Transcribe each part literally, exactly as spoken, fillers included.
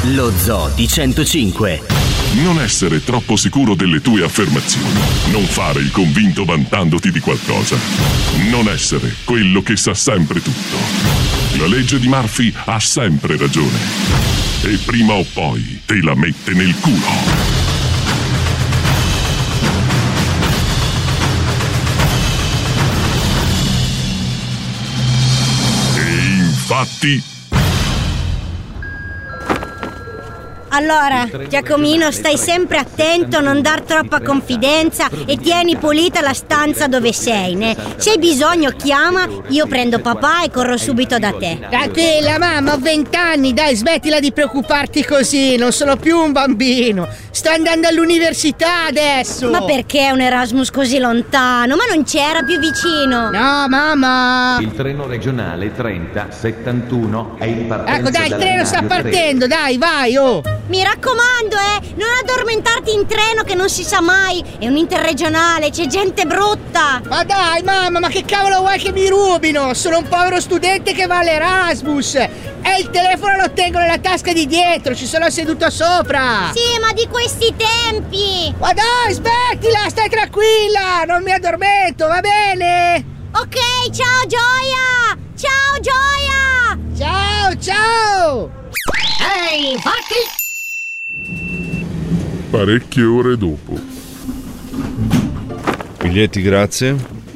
Lo Zoo di centocinque. Non essere troppo sicuro delle tue affermazioni. Non fare il convinto vantandoti di qualcosa. Non essere quello che sa sempre tutto. La legge di Murphy ha sempre ragione. E prima o poi te la mette nel culo. Infatti. Allora, Giacomino, stai sempre attento, non dar troppa confidenza e tieni pulita la stanza dove sei, né? Se hai bisogno chiama, io prendo papà e corro subito da te. Tranquilla mamma, ho vent'anni, dai, smettila di preoccuparti così, non sono più un bambino. Sto andando all'università adesso. Ma perché un Erasmus così lontano? Ma non c'era più vicino. No, mamma. Il treno regionale trenta settantuno è in partenza. Ecco, dai, il treno sta partendo, dai, vai, oh. Mi raccomando, eh, non addormentarti in treno che non si sa mai. È un interregionale, c'è gente brutta. Ma dai, mamma, ma che cavolo vuoi che mi rubino? Sono un povero studente che va all'Erasmus. E il telefono lo tengo nella tasca di dietro, ci sono seduto sopra. Sì, ma di questi tempi. Ma dai, smettila, stai tranquilla, non mi addormento, va bene? Ok, ciao Gioia. Ciao Gioia. Ciao, ciao. Ehi, fatti. Parecchie ore dopo. Biglietti, grazie.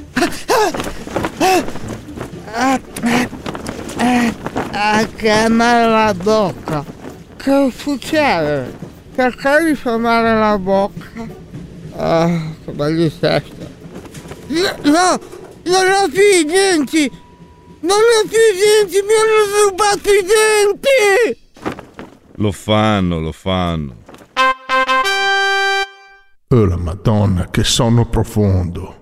Ah, che male la bocca. Che succede? Perché mi fa male la bocca? Ah, che mal di testa. No, non ho più i denti. Non ho più i denti, mi hanno rubato i denti. Lo fanno, lo fanno. Oh la Madonna, che sonno profondo.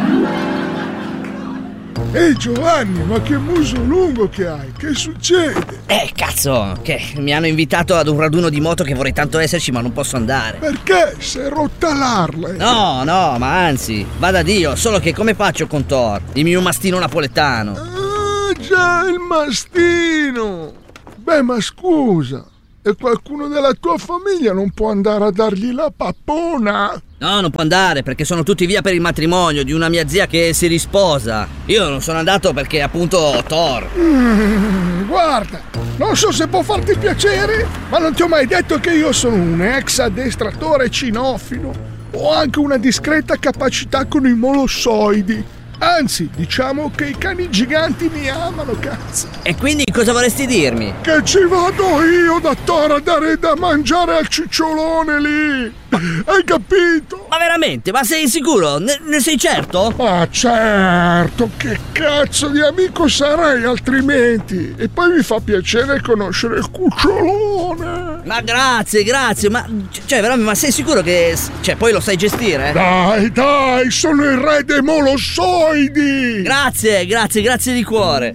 Ehi Giovanni, ma che muso lungo che hai, che succede? Eh cazzo, che mi hanno invitato ad un raduno di moto che vorrei tanto esserci ma non posso andare. Perché? Si è rotta l'Harley. No, no, ma anzi, vada Dio, solo che come faccio con Thor, il mio mastino napoletano? Ah già, il mastino. Beh, ma scusa, e qualcuno della tua famiglia non può andare a dargli la pappona? No, non può andare perché sono tutti via per il matrimonio di una mia zia che si risposa. Io non sono andato perché appunto Thor. Mm, guarda, non so se può farti piacere, ma non ti ho mai detto che io sono un ex addestratore cinofilo. Ho anche una discreta capacità con i molossoidi. Anzi, diciamo che i cani giganti mi amano, cazzo. E quindi cosa vorresti dirmi? Che ci vado io da Thor a dare da mangiare al cicciolone lì. Hai capito? Ma veramente? Ma sei sicuro? Ne, ne sei certo? Ah certo, che cazzo di amico sarei altrimenti? E poi mi fa piacere conoscere il cucciolone. Ma grazie, grazie, ma cioè veramente, ma sei sicuro che cioè poi lo sai gestire? Dai, dai, sono il re dei molossoidi. Grazie, grazie, grazie di cuore.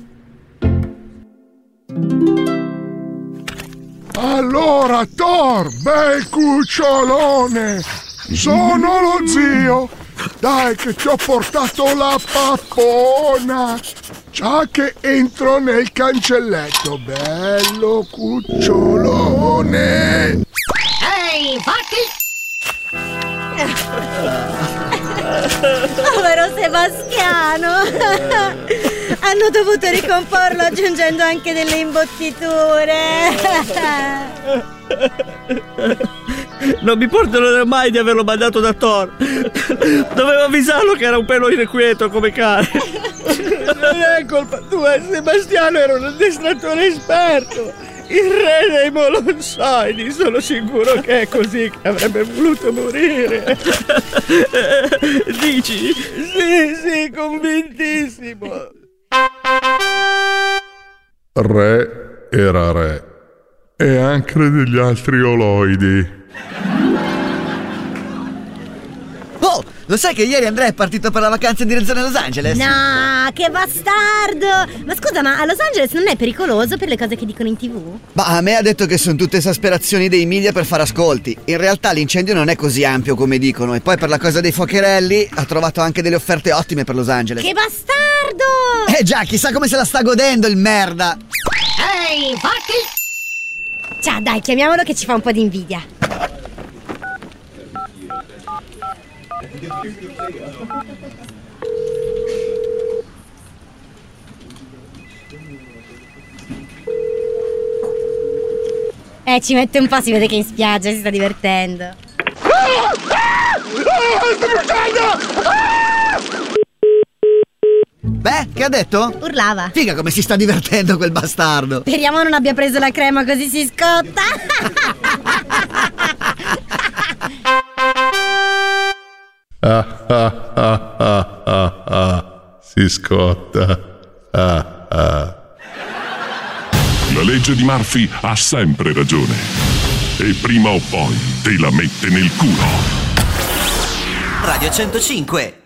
Allora, Thor, bel cucciolone, sono lo zio. Dai che ti ho portato la pappona. Già che entro nel cancelletto, bello cucciolone. Ehi, fatti. Povero Sebastiano. Hanno dovuto ricomporlo aggiungendo anche delle imbottiture. Non mi perdonerò mai di averlo mandato da Thor. Dovevo avvisarlo che era un pelo irrequieto come cane. Non è colpa tua, Sebastiano era un addestratore esperto. Il re dei molossoidi, sono sicuro che è così che avrebbe voluto morire. Dici? Sì, sì, convintissimo. Re era re. E anche degli altri oloidi. Oh, lo sai che ieri Andrea è partito per la vacanza in direzione Los Angeles? No, che bastardo! Ma scusa, ma a Los Angeles non è pericoloso per le cose che dicono in tv? Ma a me ha detto che sono tutte esasperazioni dei media per fare ascolti. In realtà l'incendio non è così ampio come dicono. E poi per la cosa dei fuocherelli ha trovato anche delle offerte ottime per Los Angeles. Che bastardo! Eh già, chissà come se la sta godendo il merda. Ehi, fatti! Ciao, dai, chiamiamolo che ci fa un po' di invidia. Eh, ci mette un po', si vede che in spiaggia si sta divertendo. Beh, che ha detto? Urlava. Figa come si sta divertendo quel bastardo. Speriamo non abbia preso la crema così si scotta. Ah, ah, ah, ah, ah, ah. Si scotta. Ah, ah. La legge di Murphy ha sempre ragione. E prima o poi te la mette nel culo. Radio centocinque.